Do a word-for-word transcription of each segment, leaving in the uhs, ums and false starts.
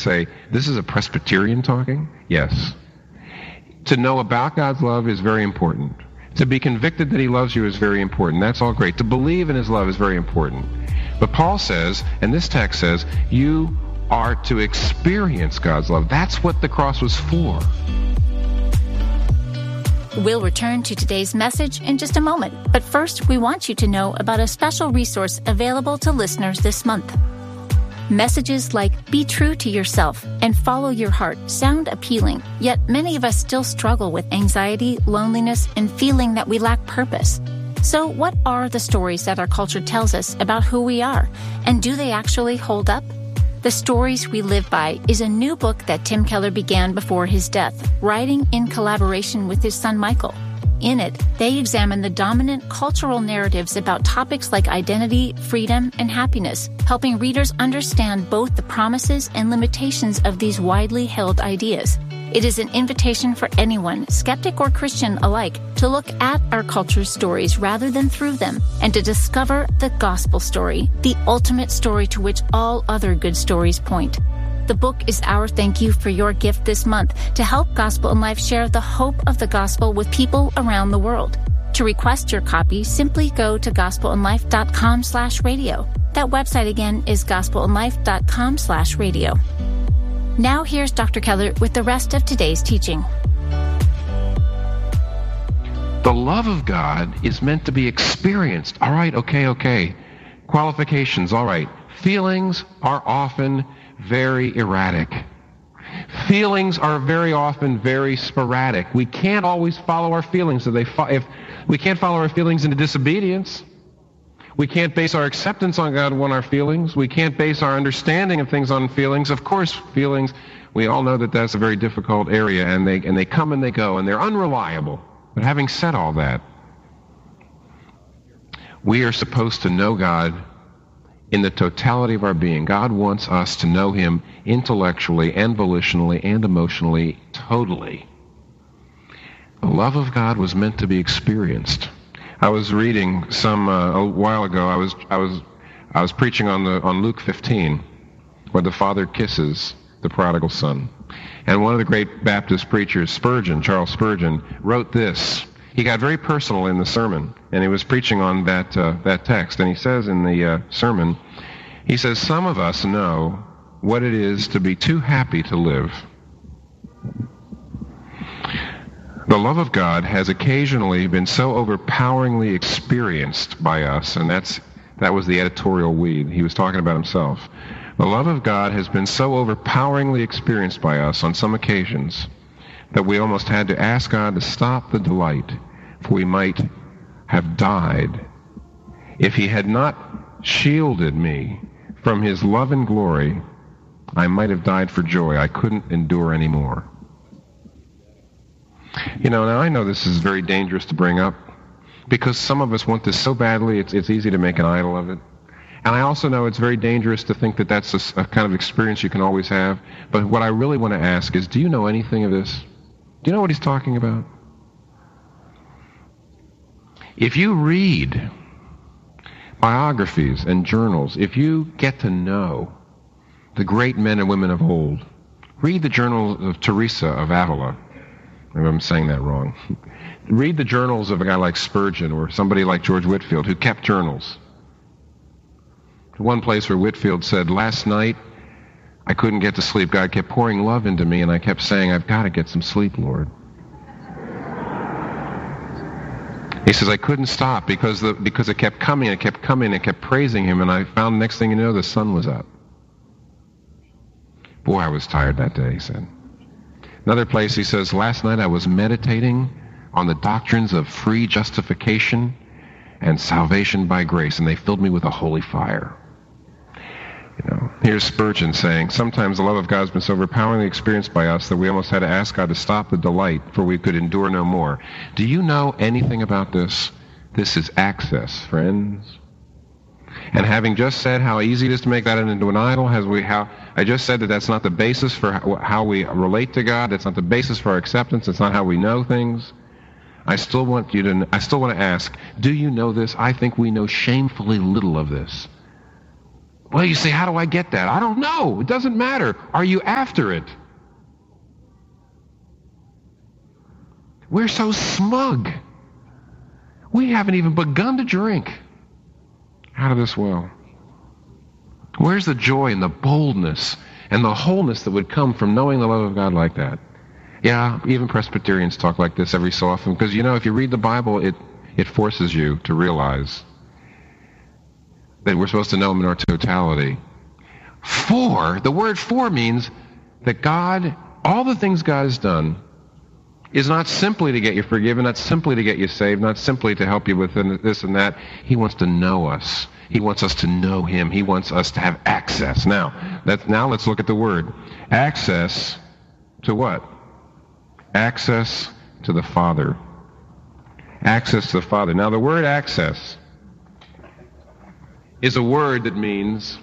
say, this is a Presbyterian talking? Yes. To know about God's love is very important. To be convicted that he loves you is very important. That's all great. To believe in his love is very important. But Paul says, and this text says, you are to experience God's love. That's what the cross was for. We'll return to today's message in just a moment. But first, we want you to know about a special resource available to listeners this month. Messages like "Be true to yourself" and "Follow your heart" sound appealing, yet many of us still struggle with anxiety, loneliness, and feeling that we lack purpose. So what are the stories that our culture tells us about who we are, and do they actually hold up? The Stories We Live By is a new book that Tim Keller began before his death, writing in collaboration with his son Michael. In it, they examine the dominant cultural narratives about topics like identity, freedom, and happiness, helping readers understand both the promises and limitations of these widely held ideas. It is an invitation for anyone, skeptic or Christian alike, to look at our culture's stories rather than through them, and to discover the gospel story, the ultimate story to which all other good stories point. The book is our thank you for your gift this month to help Gospel in Life share the hope of the gospel with people around the world. To request your copy, simply go to gospelinlife.com slash radio. That website again is gospelinlife.com slash radio. Now here's Doctor Keller with the rest of today's teaching. The love of God is meant to be experienced. All right, okay, okay. Qualifications, all right. Feelings are often very erratic. Feelings are very often very sporadic. We can't always follow our feelings. If, they fo- if we can't follow our feelings into disobedience, we can't base our acceptance on God on our feelings. We can't base our understanding of things on feelings. Of course, feelings, we all know that that's a very difficult area, and they and they come and they go, and they're unreliable. But having said all that, we are supposed to know God in the totality of our being. God wants us to know him intellectually and volitionally and emotionally, totally. The love of God was meant to be experienced. I was reading some uh, a while ago. I was I was I was preaching on the on Luke fifteen, where the father kisses the prodigal son, and one of the great Baptist preachers, Spurgeon, Charles Spurgeon, wrote this. He got very personal in the sermon, and he was preaching on that uh, that text. And he says in the uh, sermon, he says, some of us know what it is to be too happy to live. The love of God has occasionally been so overpoweringly experienced by us, and that's that was the editorial weed. He was talking about himself. The love of God has been so overpoweringly experienced by us on some occasions that we almost had to ask God to stop the delight, for we might have died. If he had not shielded me from his love and glory, I might have died for joy. I couldn't endure anymore. You know, now I know this is very dangerous to bring up, because some of us want this so badly, it's, it's easy to make an idol of it. And I also know it's very dangerous to think that that's a, a kind of experience you can always have. But what I really want to ask is, do you know anything of this? Do you know what he's talking about? If you read biographies and journals, if you get to know the great men and women of old, read the journals of Teresa of Avila. Maybe I'm saying that wrong. Read the journals of a guy like Spurgeon or somebody like George Whitefield who kept journals. One place where Whitefield said, last night I couldn't get to sleep. God kept pouring love into me, and I kept saying, I've got to get some sleep, Lord. He says, I couldn't stop because the, because it kept coming, it kept coming, it kept praising him, and I found next thing you know, the sun was up. Boy, I was tired that day, he said. Another place he says, last night I was meditating on the doctrines of free justification and salvation by grace, and they filled me with a holy fire. You know, here's Spurgeon saying, sometimes the love of God has been so overpoweringly experienced by us that we almost had to ask God to stop the delight, for we could endure no more. Do you know anything about this? This is access, friends. And having just said how easy it is to make that into an idol, as we how I just said that that's not the basis for how, how we relate to God. That's not the basis for our acceptance. It's not how we know things. I still want you to. I still want to ask, do you know this? I think we know shamefully little of this. Well, you say, how do I get that? I don't know. It doesn't matter. Are you after it? We're so smug. We haven't even begun to drink out of this well. Where's the joy and the boldness and the wholeness that would come from knowing the love of God like that? Yeah, even Presbyterians talk like this every so often, because, you know, if you read the Bible, it, it forces you to realize that we're supposed to know Him in our totality. For, the word for means that God, all the things God has done, is not simply to get you forgiven, not simply to get you saved, not simply to help you with this and that. He wants to know us. He wants us to know Him. He wants us to have access. Now, that's, now let's look at the word. Access to what? Access to the Father. Access to the Father. Now, the word access is a word that means,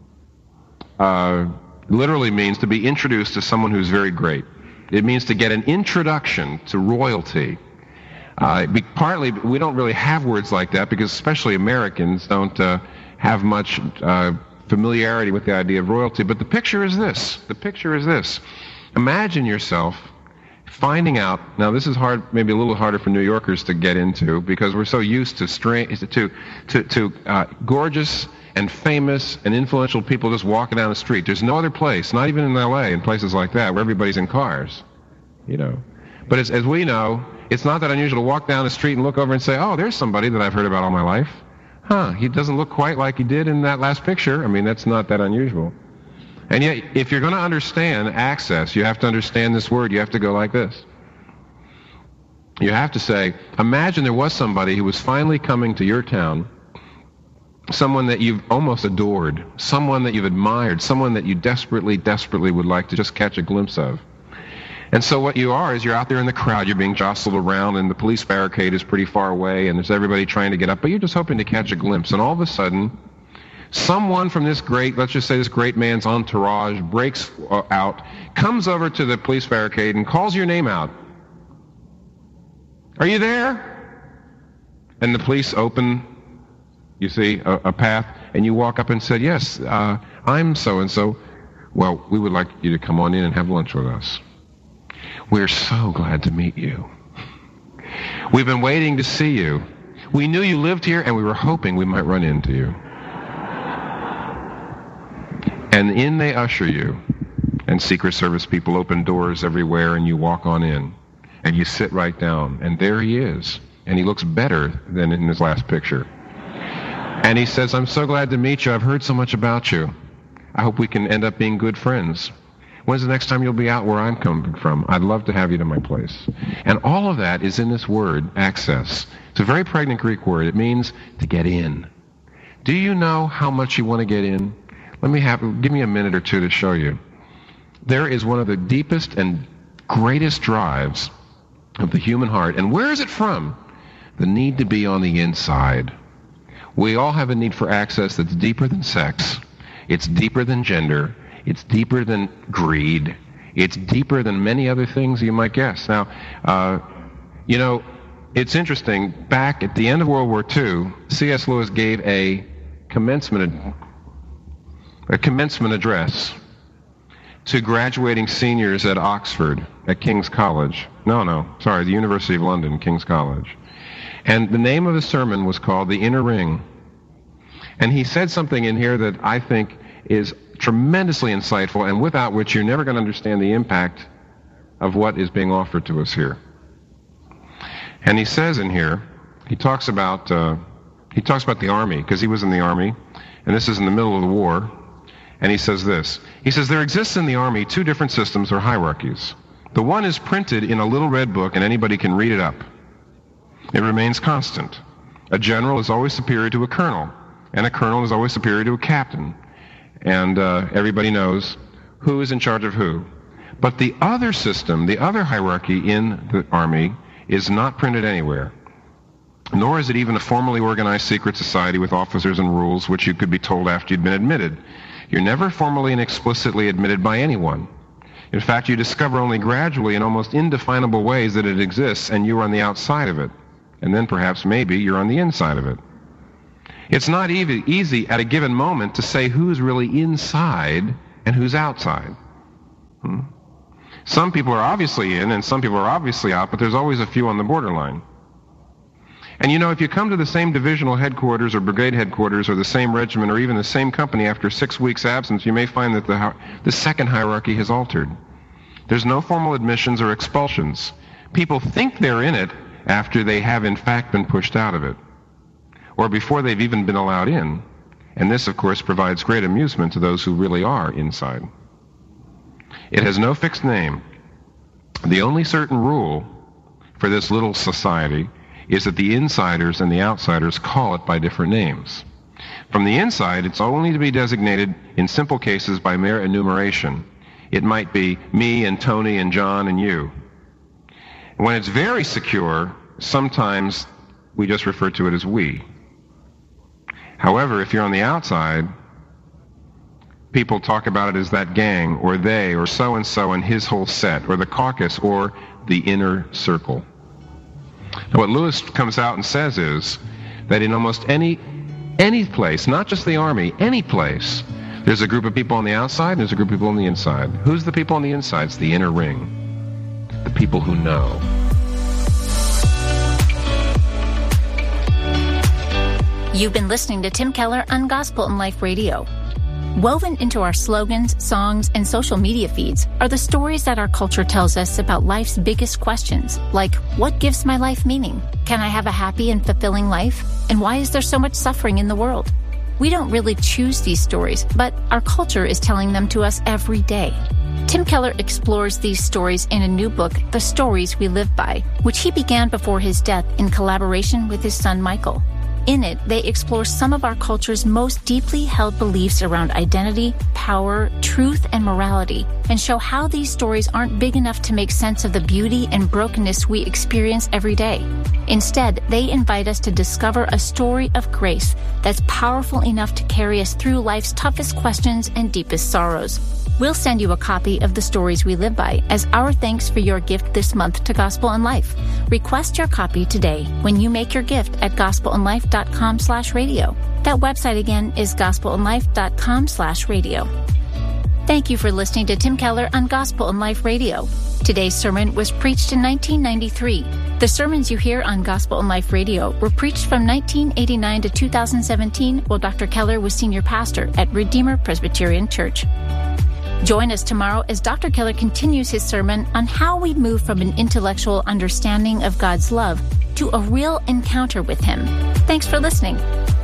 uh, literally means to be introduced to someone who's very great. It means to get an introduction to royalty. Uh, be, partly, we don't really have words like that because especially Americans don't uh, have much uh, familiarity with the idea of royalty. But the picture is this. The picture is this. Imagine yourself finding out, now this is hard, maybe a little harder for New Yorkers to get into because we're so used to strange, to, to, to uh, gorgeous and famous and influential people just walking down the street. There's no other place, not even in L A and places like that, where everybody's in cars, you know. But as, as we know, it's not that unusual to walk down the street and look over and say, oh, there's somebody that I've heard about all my life. Huh, he doesn't look quite like he did in that last picture. I mean, that's not that unusual. And yet, if you're going to understand access, you have to understand this word. You have to go like this. You have to say, imagine there was somebody who was finally coming to your town, someone that you've almost adored, someone that you've admired, someone that you desperately, desperately would like to just catch a glimpse of. And so what you are is you're out there in the crowd, you're being jostled around, and the police barricade is pretty far away, and there's everybody trying to get up, but you're just hoping to catch a glimpse. And all of a sudden, someone from this great, let's just say this great man's entourage, breaks out, comes over to the police barricade and calls your name out. Are you there? And the police open, you see, a, a path, and you walk up and said, yes, uh, I'm so-and-so. Well, we would like you to come on in and have lunch with us. We're so glad to meet you. We've been waiting to see you. We knew you lived here, and we were hoping we might run into you. And in they usher you, and Secret Service people open doors everywhere, and you walk on in, and you sit right down, and there he is, and he looks better than in his last picture. And he says, I'm so glad to meet you. I've heard so much about you. I hope we can end up being good friends. When's the next time you'll be out where I'm coming from? I'd love to have you to my place. And all of that is in this word, access. It's a very pregnant Greek word. It means to get in. Do you know how much you want to get in? Let me have, give me a minute or two to show you. There is one of the deepest and greatest drives of the human heart. And where is it from? The need to be on the inside. We all have a need for access that's deeper than sex. It's deeper than gender. It's deeper than greed. It's deeper than many other things you might guess. Now, uh, you know, it's interesting. Back at the end of World War Two, C S Lewis gave a commencement a commencement address to graduating seniors at Oxford, at King's College. No, no, sorry, the University of London, King's College. And the name of the sermon was called The Inner Ring. And he said something in here that I think is tremendously insightful, and without which you're never going to understand the impact of what is being offered to us here. And he says in here, he talks about uh, he talks about the army, because he was in the army, and this is in the middle of the war. And he says this. He says, there exists in the army two different systems or hierarchies. The one is printed in a little red book, and anybody can read it up. It remains constant. A general is always superior to a colonel, and a colonel is always superior to a captain. And uh, everybody knows who is in charge of who. But the other system, the other hierarchy in the army, is not printed anywhere. Nor is it even a formally organized secret society with officers and rules which you could be told after you'd been admitted. You're never formally and explicitly admitted by anyone. In fact, you discover only gradually in almost indefinable ways that it exists, and you're on the outside of it. And then perhaps maybe you're on the inside of it. It's not easy, easy at a given moment to say who's really inside and who's outside. Hmm? Some people are obviously in and some people are obviously out, but there's always a few on the borderline. And you know, if you come to the same divisional headquarters or brigade headquarters or the same regiment or even the same company after six weeks' absence, you may find that the, the second hierarchy has altered. There's no formal admissions or expulsions. People think they're in it after they have in fact been pushed out of it, or before they've even been allowed in. And this, of course, provides great amusement to those who really are inside. It has no fixed name. The only certain rule for this little society is that the insiders and the outsiders call it by different names. From the inside, it's only to be designated in simple cases by mere enumeration. It might be me and Tony and John and you. When it's very secure, sometimes we just refer to it as we. However, if you're on the outside, people talk about it as that gang, or they, or so-and-so and his whole set, or the caucus, or the inner circle. Now, what Lewis comes out and says is that in almost any any place, not just the army, any place, there's a group of people on the outside and there's a group of people on the inside. Who's the people on the inside? It's the inner ring. The people who know. You've been listening to Tim Keller on Gospel in Life Radio. Woven into our slogans, songs, and social media feeds are the stories that our culture tells us about life's biggest questions, like, what gives my life meaning? Can I have a happy and fulfilling life? And why is there so much suffering in the world? We don't really choose these stories, but our culture is telling them to us every day. Tim Keller explores these stories in a new book, The Stories We Live By, which he began before his death in collaboration with his son Michael. In it, they explore some of our culture's most deeply held beliefs around identity, power, truth, and morality, and show how these stories aren't big enough to make sense of the beauty and brokenness we experience every day. Instead, they invite us to discover a story of grace that's powerful enough to carry us through life's toughest questions and deepest sorrows. We'll send you a copy of The Stories We Live By as our thanks for your gift this month to Gospel in Life. Request your copy today when you make your gift at gospelinlife.com slash radio. That website again is gospelinlife.com slash radio. Thank you for listening to Tim Keller on Gospel in Life Radio. Today's sermon was preached in nineteen ninety-three. The sermons you hear on Gospel in Life Radio were preached from nineteen eighty-nine to two thousand seventeen while Doctor Keller was senior pastor at Redeemer Presbyterian Church. Join us tomorrow as Doctor Keller continues his sermon on how we move from an intellectual understanding of God's love to a real encounter with Him. Thanks for listening.